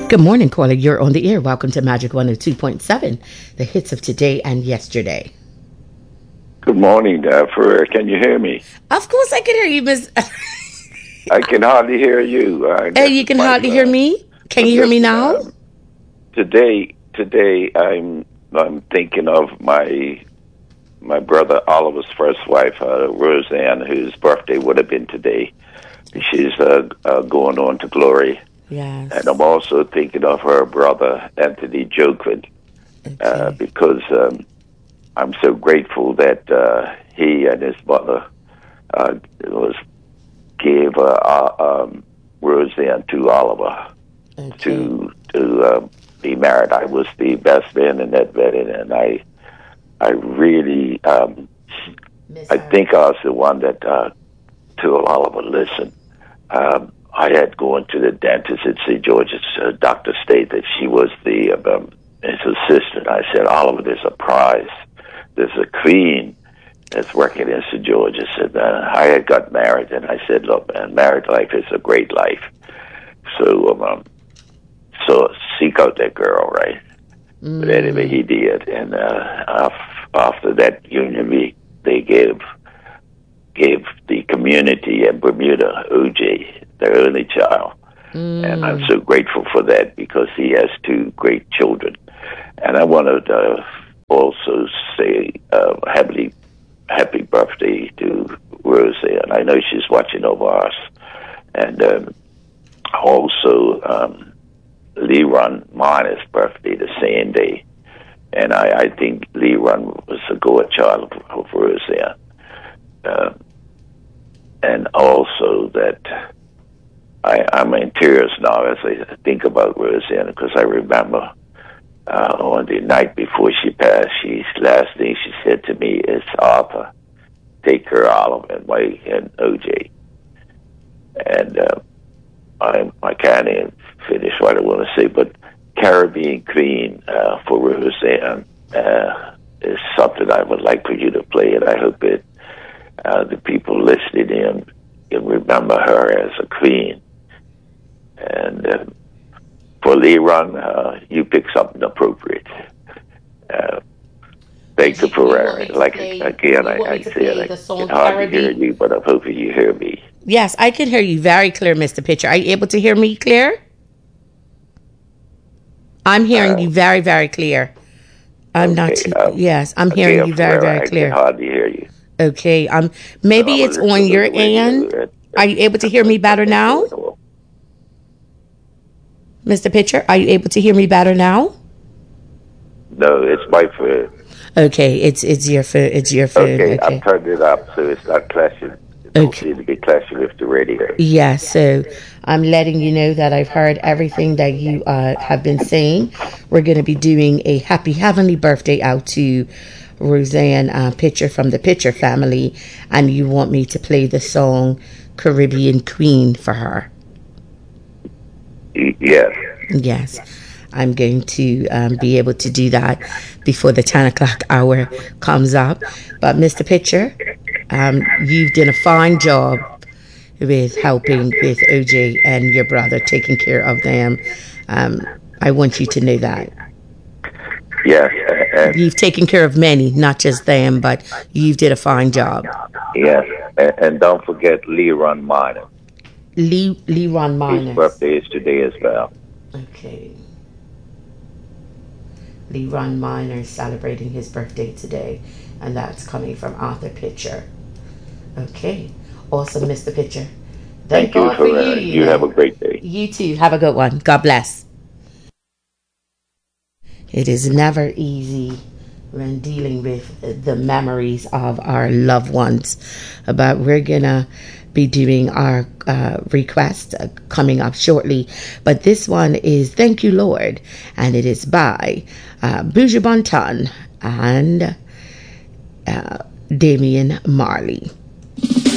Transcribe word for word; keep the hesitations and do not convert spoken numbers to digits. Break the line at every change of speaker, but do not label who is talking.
Good morning, caller. You're on the air. Welcome to Magic one oh two point seven, the hits of today and yesterday.
Good morning, uh, Ferrer. Can you hear me?
Of course I can hear you, Miss.
I can hardly hear you. Uh,
Hey, you can
my,
hardly
uh,
hear me? Can you hear me
listen,
now?
Um, today, today I'm I'm thinking of my my brother Oliver's first wife, uh, Roseanne, whose birthday would have been today. She's uh, uh, going on to glory.
Yes.
And I'm also thinking of her brother, Anthony Joquin,
Okay.
uh, because um, I'm so grateful that uh, he and his mother uh, was gave uh, uh, um, Roseanne to Oliver
Okay.
to to uh, be married. I was the best man in that wedding, and I I really um,
Miss
I
her.
think I was the one that uh, told Oliver, listen. Um, I had gone to the dentist at Saint George's. Uh, Doctor stated that she was the um, his assistant. I said, Oliver, there's a prize. There's a queen that's working in Saint George's. And uh, I had got married, and I said, look, man, married life is a great life. So, um, so seek out that girl, right?
Mm.
But anyway, he did. And uh, after that union, we, they gave gave the community in Bermuda, O J, their only child.
Mm.
And I'm so grateful for that because he has two great children. And I want to uh, also say uh, happy, happy birthday to Roseanne. I know she's watching over us. And um, also um, Leron Minor's birthday the same day. And I, I think Leron was a good child of, of Roseanne. Uh, and also that I, I'm in tears now as I think about Roseanne because I remember uh, on the night before she passed, she's last thing she said to me is, Arthur, take her Olive and Mike and O J. And uh, I, I can't even finish what I want to say, but Caribbean Queen uh, for Roseanne uh, is something I would like for you to play, and I hope it Uh, the people listening in can remember her as a queen. And uh, for Leron, uh, you pick something appropriate. Uh, thank you, Ferrari. Like play, again, I, I said, I can hardly hear you, but I'm hoping you hear me.
Yes, I can hear you very clear, Mister Pitcher. Are you able to hear me clear? I'm hearing uh, you very, very clear. I'm okay, not. Too, um, yes, I'm
again,
hearing you very,
Ferrari,
very clear.
I can hardly hear you.
Okay, um, maybe
so
it's on your end. Are you able to hear me better now? Mister Pitcher, are you able to hear me better now?
No, it's my phone.
Okay, it's it's your phone. It's your phone.
Okay,
okay.
I've turned it up so it's not clashing. It don't okay. seem to be clashing with the radio.
Yes, so I'm letting you know that I've heard everything that you uh, have been saying. We're going to be doing a happy heavenly birthday out to Roseanne uh, Pitcher from the Pitcher family, and you want me to play the song Caribbean Queen for her.
Yes.
Yes. I'm going to um, be able to do that before the ten o'clock hour comes up. But Mister Pitcher, um, you've done a fine job with helping with O J and your brother, taking care of them. Um, I want you to know that.
Yes. Uh,
you've taken care of many, not just them, but you've did a fine job.
Yes. And, and don't forget Leron Minor.
Lee Leron Minor.
His birthday is today as well.
Okay. Leron Minor is celebrating his birthday today, and that's coming from Arthur Pitcher. Okay. Awesome, Mister Pitcher. Thank, Thank God you for, for you.
You, you have a great day.
You too. Have a good one. God bless. It is never easy when dealing with the memories of our loved ones, but we're gonna be doing our uh, request uh, coming up shortly. But this one is Thank You, Lord, and it is by uh, Buju Banton and uh, Damian Marley.